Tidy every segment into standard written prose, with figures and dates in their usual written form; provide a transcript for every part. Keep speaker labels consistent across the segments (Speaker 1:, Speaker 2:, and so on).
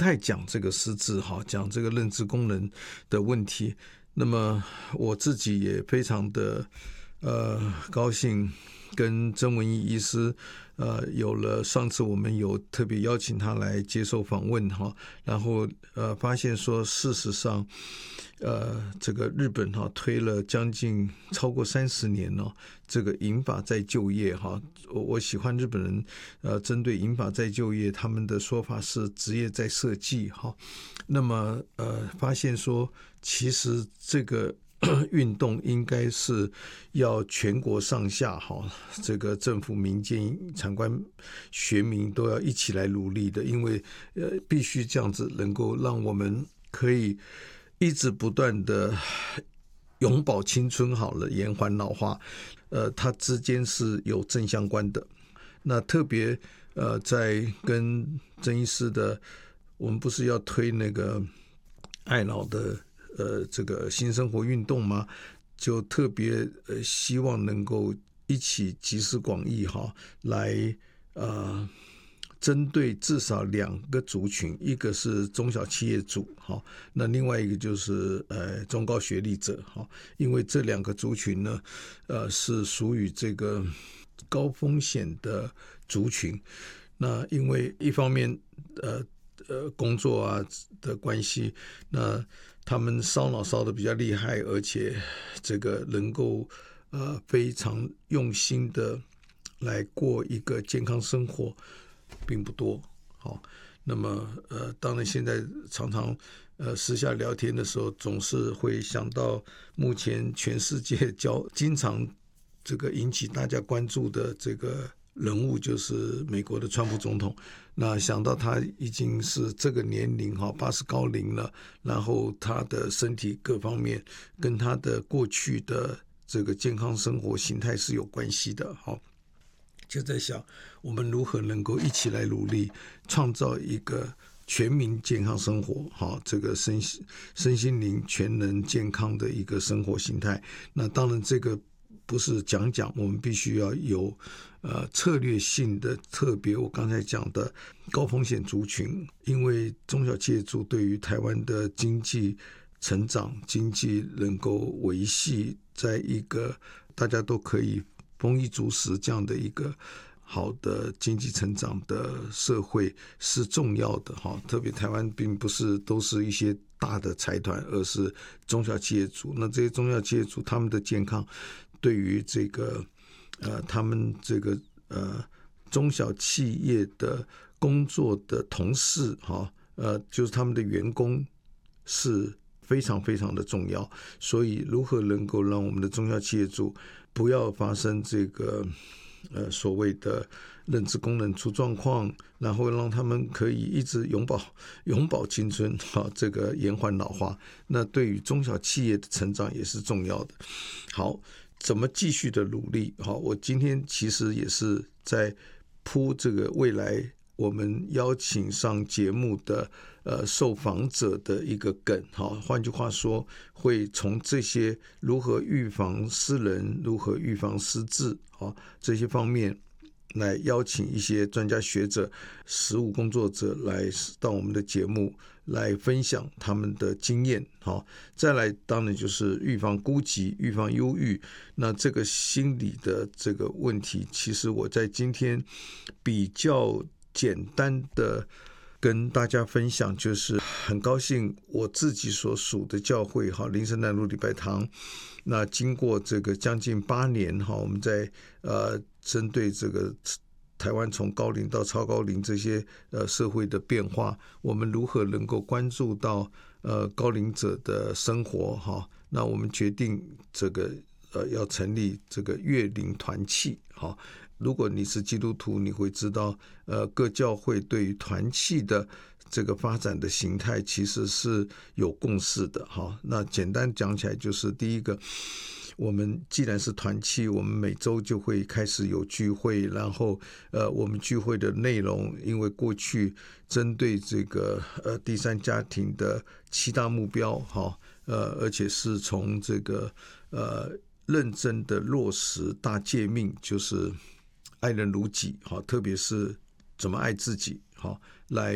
Speaker 1: 太讲这个失智，讲这个认知功能的问题。那么我自己也非常的高兴跟曾文义医师有了上次我们有特别邀请他来接受访问然后发现说事实上这个日本推了将近超过30年这个银发再就业我喜欢日本人针对银发再就业他们的说法是职业再设计那么发现说其实这个运动应该是要全国上下这个政府民间产官学民都要一起来努力的，因为必须这样子能够让我们可以一直不断的永葆青春延缓老化它之间是有正相关的。那特别在跟曾医师的我们不是要推那个爱老的这个新生活运动吗？就特别希望能够一起集思广益来针对至少2个族群，一个是中小企业主那另外一个就是中高学历者因为这2个族群呢是属于这个高风险的族群。那因为一方面工作的关系，那他们烧脑烧得比较厉害，而且这个能够非常用心的来过一个健康生活并不多那么当然现在常常私下聊天的时候总是会想到目前全世界经常这个引起大家关注的这个人物就是美国的川普总统。那想到他已经是这个年龄80高龄了，然后他的身体各方面跟他的过去的这个健康生活形态是有关系的就在想我们如何能够一起来努力创造一个全民健康生活这个身心灵全能健康的一个生活形态。那当然这个不是讲我们必须要有策略性的特别我刚才讲的高风险族群，因为中小企业主对于台湾的经济成长经济能够维系在一个大家都可以丰衣足食这样的一个好的经济成长的社会是重要的特别台湾并不是都是一些大的财团，而是中小企业主。那这些中小企业主他们的健康对于这个他们这个中小企业的工作的同事就是他们的员工是非常非常的重要。所以如何能够让我们的中小企业主不要发生这个所谓的认知功能出状况，然后让他们可以一直永葆青春这个延缓老化，那对于中小企业的成长也是重要的。好，怎么继续的努力我今天其实也是在铺这个未来我们邀请上节目的受访者的一个梗换句话说会从这些如何预防失能如何预防失智这些方面来邀请一些专家学者实务工作者来到我们的节目来分享他们的经验再来当然就是预防孤寂预防忧郁。那这个心理的这个问题其实我在今天比较简单的跟大家分享，就是很高兴我自己所属的教会林森南路礼拜堂，那经过这个将近8年我们在针对这个台湾从高龄到超高龄这些社会的变化，我们如何能够关注到高龄者的生活那我们决定这个要成立这个乐龄团契如果你是基督徒你会知道各教会对于团契的这个发展的形态其实是有共识的那简单讲起来就是第一个，我们既然是团契，我们每周就会开始有聚会，然后我们聚会的内容因为过去针对这个第三家庭的7大目标而且是从这个认真的落实大诫命，就是爱人如己特别是怎么爱自己来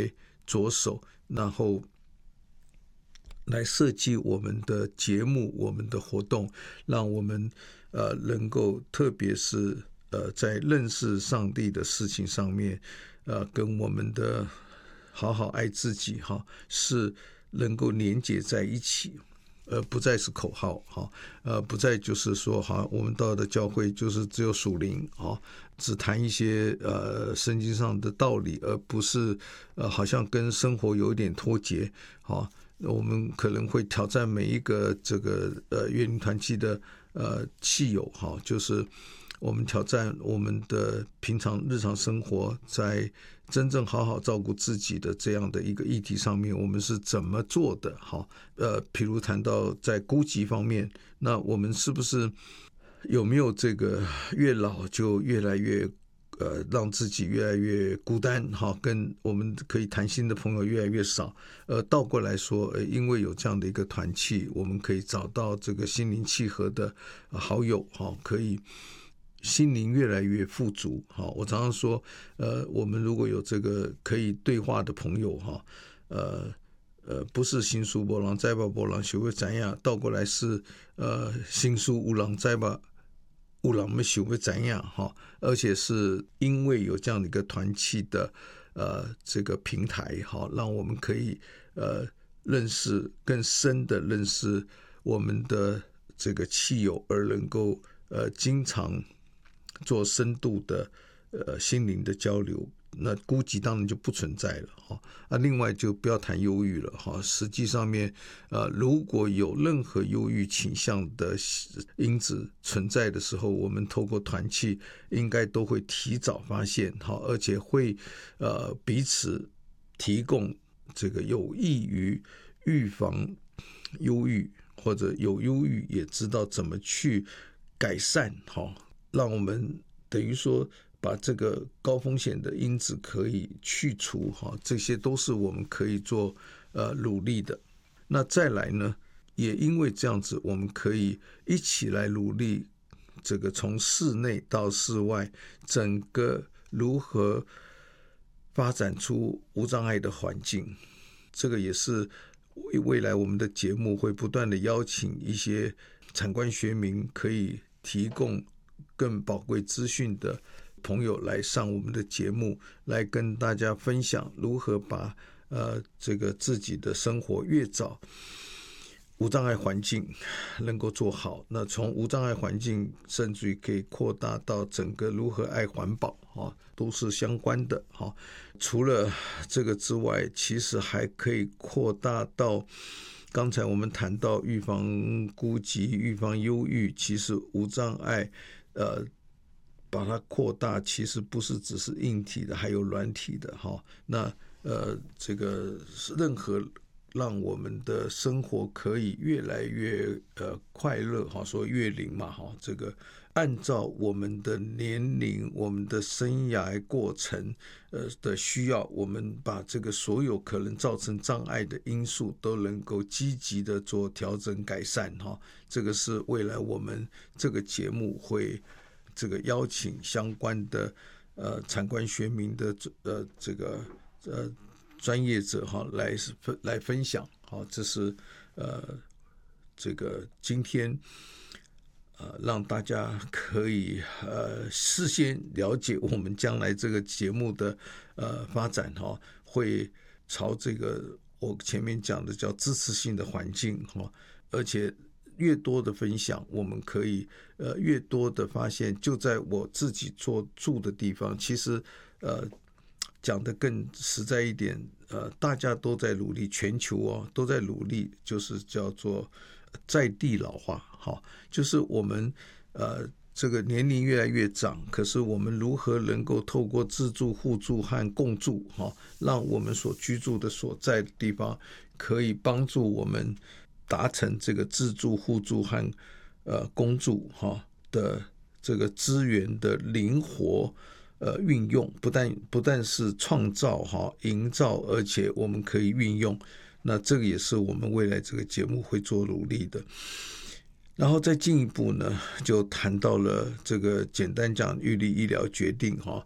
Speaker 1: 着手，然后来设计我们的节目、我们的活动，让我们能够，特别是在认识上帝的事情上面，跟我们的好好爱自己是能够连结在一起。不再是口号不再就是说我们到的教会就是只有属灵只谈一些圣经上的道理，而不是好像跟生活有一点脱节我们可能会挑战每一个这个乐龄团契的契友就是我们挑战我们的平常日常生活，在真正好好照顾自己的这样的一个议题上面，我们是怎么做的譬如谈到在孤寂方面，那我们是不是有没有这个越老就越来越让自己越来越孤单跟我们可以谈心的朋友越来越少，倒过来说因为有这样的一个团契，我们可以找到这个心灵契合的好友可以心灵越来越富足我常常说我们如果有这个可以对话的朋友不是新书没人知吧没人想要知道，倒过来是新书有人知吧有人要想要知道而且是因为有这样的一个团契的这个平台让我们可以认识更深的认识我们的这个契友，而能够经常做深度的心灵的交流，那孤寂当然就不存在了另外就不要谈忧郁了实际上面如果有任何忧郁倾向的因子存在的时候，我们透过团契应该都会提早发现而且会彼此提供这个有益于预防忧郁，或者有忧郁也知道怎么去改善让我们等于说把这个高风险的因子可以去除这些都是我们可以做努力的。那再来呢，也因为这样子，我们可以一起来努力这个从室内到室外整个如何发展出无障碍的环境。这个也是未来我们的节目会不断的邀请一些产官学民可以提供更宝贵资讯的朋友来上我们的节目，来跟大家分享如何把这个自己的生活越早无障碍环境能够做好。那从无障碍环境甚至于可以扩大到整个如何爱环保都是相关的除了这个之外，其实还可以扩大到刚才我们谈到预防孤寂、预防忧郁，其实无障碍把它扩大，其实不是只是硬体的，还有软体的那这个任何让我们的生活可以越来越快乐说越龄嘛这个按照我们的年龄、我们的生涯过程的需要，我们把这个所有可能造成障碍的因素都能够积极的做调整改善这个是未来我们这个节目会这个邀请相关的产官学民的这个专业者来分享这是这个今天让大家可以事先了解我们将来这个节目的发展会朝这个我前面讲的叫支持性的环境而且越多的分享，我们可以越多的发现，就在我自己住的地方，其实讲得更实在一点大家都在努力，全球都在努力，就是叫做在地老化就是我们这个年龄越来越长，可是我们如何能够透过自住、互住和共住让我们所居住的所在的地方可以帮助我们达成这个自住、互住和共住的这个资源的灵活运用，不但是创造营造，而且我们可以运用。那这个也是我们未来这个节目会做努力的。然后再进一步呢，就谈到了这个简单讲预立医疗决定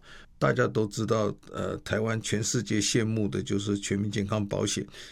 Speaker 1: 大家都知道，台湾全世界羡慕的就是全民健康保险，